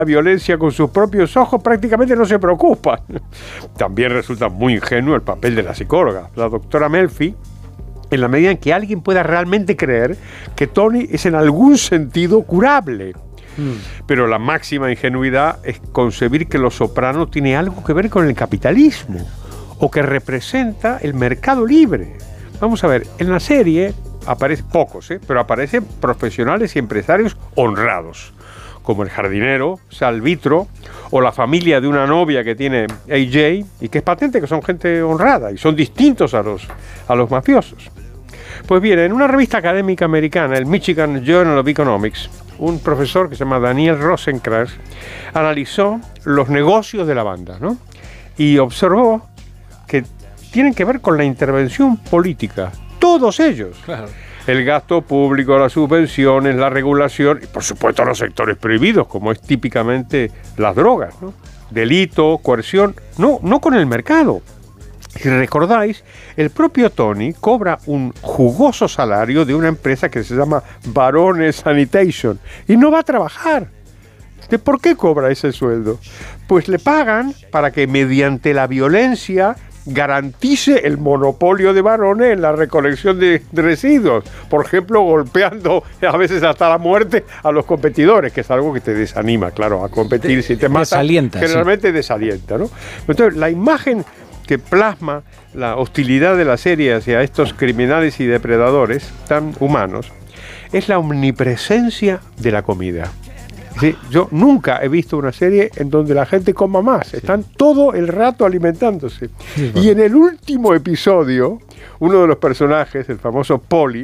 la violencia con sus propios ojos, prácticamente no se preocupan. También resulta muy ingenuo el papel de la psicóloga, la doctora Melfi, en la medida en que alguien pueda realmente creer que Tony es en algún sentido curable. Pero la máxima ingenuidad es concebir que Los Soprano tiene algo que ver con el capitalismo o que representa el mercado libre. Vamos a ver, en la serie aparecen pocos, pero aparecen profesionales y empresarios honrados, como el jardinero, Sal Vitro, o la familia de una novia que tiene AJ, y que es patente que son gente honrada y son distintos a los mafiosos. Pues bien, en una revista académica americana, el Michigan Journal of Economics, un profesor que se llama Daniel Rosenkrantz analizó los negocios de la banda, ¿no? Y observó que tienen que ver con la intervención política, todos ellos. Claro. El gasto público, las subvenciones, la regulación y, por supuesto, los sectores prohibidos, como es típicamente las drogas, ¿no? Delito, coerción, no con el mercado. Si recordáis, el propio Tony cobra un jugoso salario de una empresa que se llama Barone Sanitation y no va a trabajar. ¿De por qué cobra ese sueldo? Pues le pagan para que mediante la violencia garantice el monopolio de Barone en la recolección de residuos, por ejemplo, golpeando a veces hasta la muerte a los competidores, que es algo que te desanima, claro, a competir. Si te matan, desalienta, generalmente sí. Desalienta, ¿no? Entonces, la imagen que plasma la hostilidad de la serie hacia estos criminales y depredadores tan humanos es la omnipresencia de la comida. Sí, yo nunca he visto una serie en donde la gente coma más. Están todo el rato alimentándose. Sí, y en el último episodio, uno de los personajes, el famoso Polly,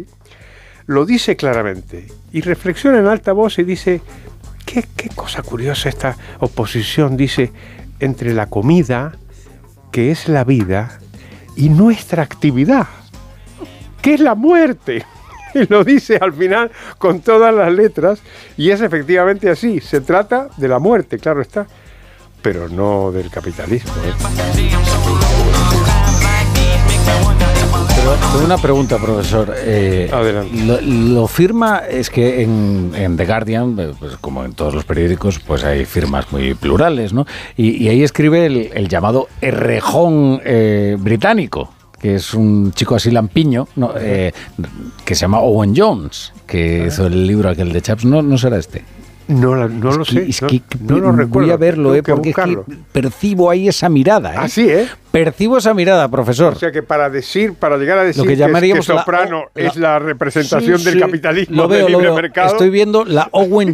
lo dice claramente. Y reflexiona en alta voz y dice, qué cosa curiosa esta oposición, dice, entre la comida, que es la vida, y nuestra actividad, que es la muerte. Y lo dice al final con todas las letras, y es efectivamente así. Se trata de la muerte, claro está, pero no del capitalismo. Pero tengo una pregunta, profesor. Adelante. Lo firma, es que en The Guardian, pues como en todos los periódicos, pues hay firmas muy plurales, ¿no? Y ahí escribe el llamado Errejón británico, que es un chico así lampiño, ¿no? Que se llama Owen Jones, que hizo el libro aquel de Chaps. ¿No será este? No lo sé. No lo recuerdo. Voy a verlo, porque es que percibo ahí esa mirada. Así, Percibo esa mirada, profesor. O sea que para llegar a decir que Soprano es la representación del capitalismo del libre mercado. Estoy viendo la Owen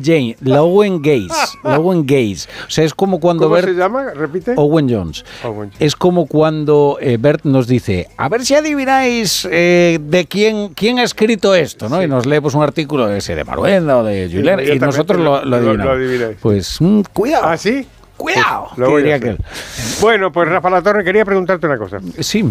Gaze. O sea, es como cuando ¿Cómo se llama? ¿Repite? Owen Jones. Es como cuando Bert nos dice, a ver si adivináis de quién ha escrito esto, ¿no? Sí. Y nos leemos un artículo ese de Maruenda o de Julen, y nosotros lo adivinamos. Pues cuidado. ¿Ah, sí? Cuidado. Pues lo voy a hacer. Bueno, pues Rafa Latorre, quería preguntarte una cosa. Sí.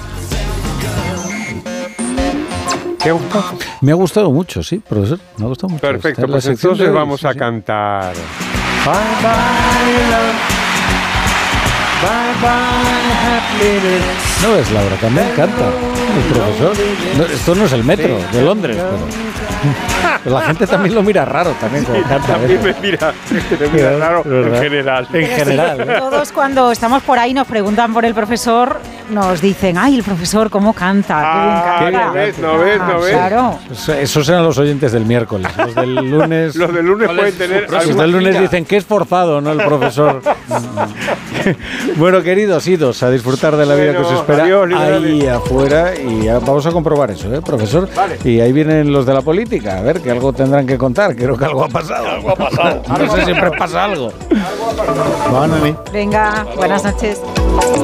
¿Te ha gustado? Me ha gustado mucho, sí, profesor. Me ha gustado mucho. Perfecto, pues entonces vamos a cantar. Bye bye love. Bye bye happiness. No es Laura, también canta el profesor. No, esto no es el metro de Londres, pero la gente también lo mira raro también cuando canta. También me mira raro en general. En general. Todos cuando estamos por ahí nos preguntan por el profesor, nos dicen, ay, el profesor cómo canta, qué bien canta. ¿No ves? Claro. Esos eran los oyentes del miércoles. Los del lunes. Los del lunes pueden tener. Los del lunes dicen que es forzado, ¿no? El profesor. Bueno, queridos, idos a disfrutar de la vida que os espera ahí afuera, y vamos a comprobar eso, profesor. Vale. Y ahí vienen los de la política, a ver, que algo tendrán que contar. Creo que algo ha pasado. No sé, siempre pasa algo. Venga, buenas noches.